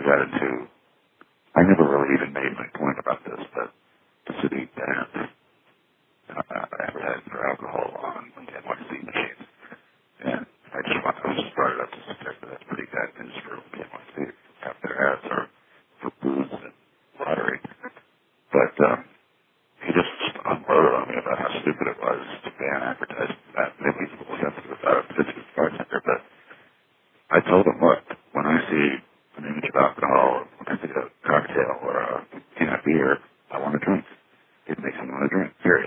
attitude. I never really even made my point about this, but the city banned advertising for alcohol on NYC machines. And I just brought it up to suggest that that's pretty bad news for